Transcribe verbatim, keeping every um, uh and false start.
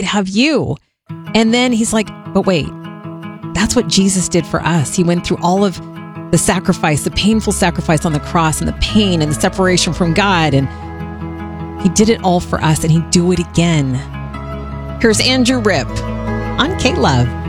have you. And then he's like, but wait, that's what Jesus did for us. He went through all of the sacrifice, the painful sacrifice on the cross and the pain and the separation from God. And he did it all for us, and he'd do it again. Here's Andrew Ripp on K-Love.